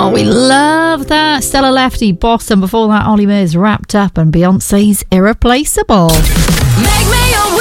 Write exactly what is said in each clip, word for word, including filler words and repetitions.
Oh, we love that. Stella Lefty, Boss, and before that, Ollie Murs, Wrapped Up, and Beyonce's Irreplaceable. Make me a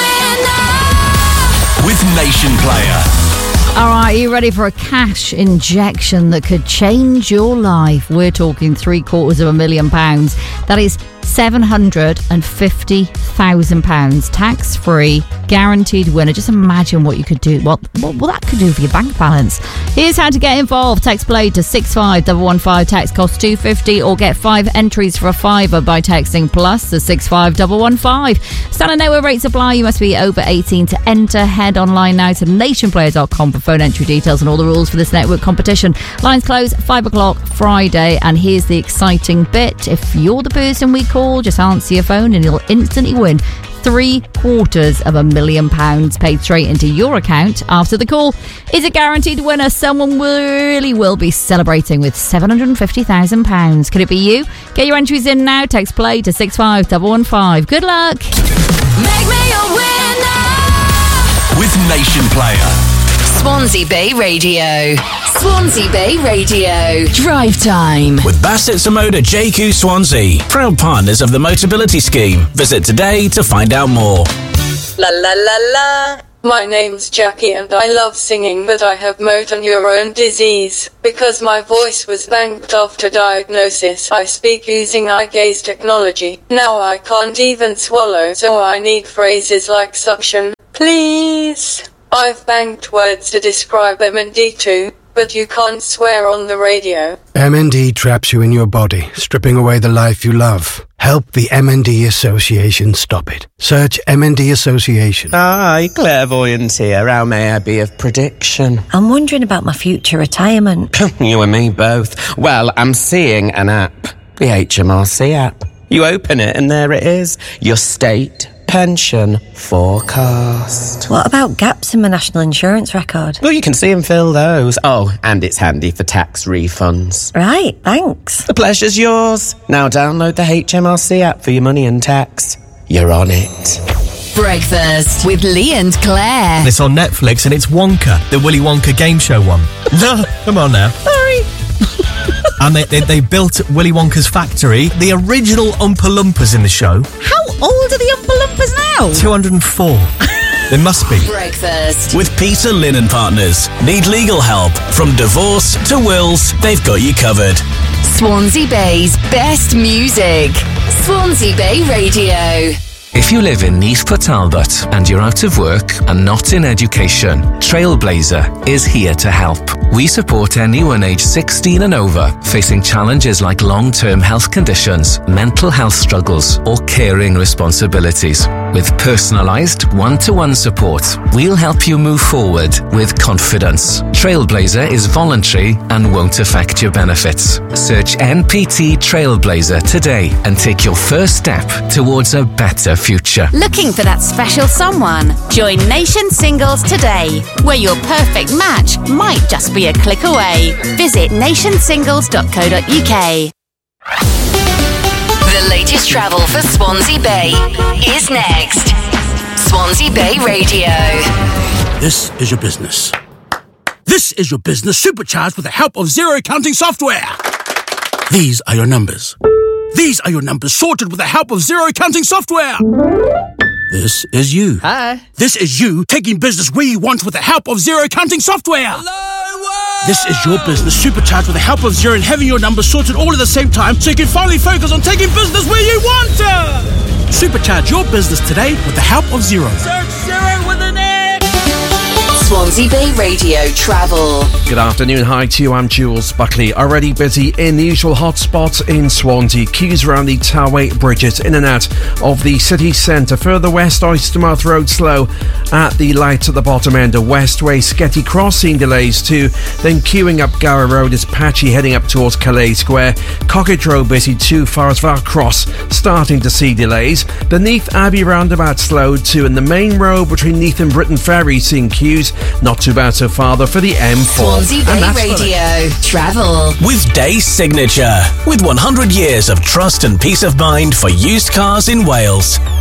winner with Nation Player. All right, are you ready for a cash injection that could change your life? We're talking three quarters of a million pounds. That is seven hundred fifty thousand pounds, tax-free, guaranteed winner. Just imagine what you could do, what, what, what that could do for your bank balance. Here's how to get involved. Text play to six five one one five. Text costs two pounds fifty, or get five entries for a fiver by texting plus to six five one one five. Standard network rates apply. You must be over eighteen to enter. Head online now to nationplayer dot com for phone entry details and all the rules for this network competition. Lines close five o'clock Friday, and here's the exciting bit. If you're the person we call, just answer your phone and you'll instantly win three quarters of a million pounds paid straight into your account after the call. Is a guaranteed winner. Someone really will be celebrating with seven hundred fifty thousand pounds. Could it be you? Get your entries in now. Text play to six five one one five. Good luck. Make me a winner with Nation Player. Swansea Bay Radio. Swansea Bay Radio. Drive time. With Bassett Samoda J Q Swansea. Proud partners of the Motability Scheme. Visit today to find out more. La la la la. My name's Jackie and I love singing, but I have motor neurone disease. Because my voice was banked after diagnosis, I speak using eye gaze technology. Now I can't even swallow, so I need phrases like suction. Please. I've banked words to describe M and D too, but you can't swear on the radio. M and D traps you in your body, stripping away the life you love. Help the M and D Association stop it. Search M and D Association. Hi, clairvoyant here. How may I be of prediction? I'm wondering about my future retirement. You and me both. Well, I'm seeing an app. The H M R C app. You open it and there it is. Your state pension forecast. What about gaps in my national insurance record? Well, you can see and fill those. Oh, and it's handy for tax refunds. Right, thanks. The pleasure's yours. Now download the H M R C app for your money and tax. You're on it. Breakfast with Lee and Claire. It's on Netflix and it's Wonka, the Willy Wonka game show one. No, come on now. Sorry. And they, they, they built Willy Wonka's factory. The original Oompa Loompas in the show. How old are the Oompa Loompas now? two hundred and four. They must be. Breakfast with Peter Lynn and Partners. Need legal help? From divorce to wills, they've got you covered. Swansea Bay's best music. Swansea Bay Radio. If you live in Neath Port Talbot and you're out of work and not in education, Trailblazer is here to help. We support anyone aged sixteen and over facing challenges like long-term health conditions, mental health struggles, or caring responsibilities. With personalised, one-to-one support, we'll help you move forward with confidence. Trailblazer is voluntary and won't affect your benefits. Search N P T Trailblazer today and take your first step towards a better future. Looking for that special someone? Join Nation Singles today, where your perfect match might just be a click away. Visit nation singles dot co dot uk. The latest travel for Swansea Bay is next. Swansea Bay Radio. This is your business. This is your business supercharged with the help of zero counting software. These are your numbers. These are your numbers sorted with the help of zero counting software. This is you. Hi. This is you taking business where you want with the help of zero counting software. Hello, world. This is your business supercharged with the help of Zero and having your numbers sorted all at the same time so you can finally focus on taking business where you want to. Supercharge your business today with the help of Zero. Search Zero with an X. Swansea Bay Radio Travel. Good afternoon, hi to you, I'm Jules Buckley. Already busy in the usual hotspots in Swansea. Queues around the Tarway Bridges, in and out of the city centre. Further west, Oystermouth Road slow at the lights at the bottom end of Westway. Sketty Crossing delays too. Then queuing up Gower Road is patchy heading up towards Calais Square. Cockage Road busy too far as Var Cross, starting to see delays. The Neath Abbey roundabout slowed too, and the main road between Neath and Britton Ferry seeing queues. Not too bad so far though for the M four. Swansea Bay Radio Travel. With Days Signature. With one hundred years of trust and peace of mind for used cars in Wales.